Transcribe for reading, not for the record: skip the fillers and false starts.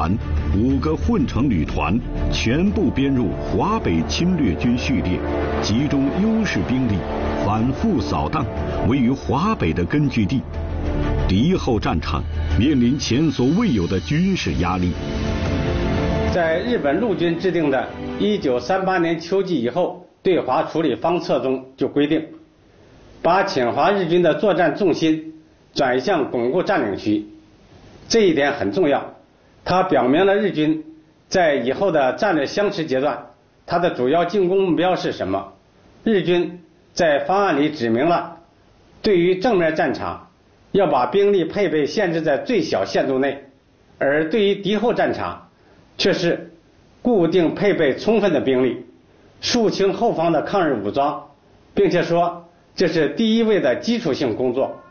团、5个混成旅团全部编入华北侵略军序列，集中优势兵力，反复扫荡位于华北的根据地。敌后战场面临前所未有的军事压力。 在日本陆军制定的1938年秋季以后对华处理方策中就规定，把侵华日军的作战重心转向巩固占领区。这一点很重要，它表明了日军在以后的战略相持阶段，它的主要进攻目标是什么。日军在方案里指明了，对于正面战场要把兵力配备限制在最小限度内，而对于敌后战场却是固定配备充分的兵力，肃清后方的抗日武装，并且说这是第一位的基础性工作。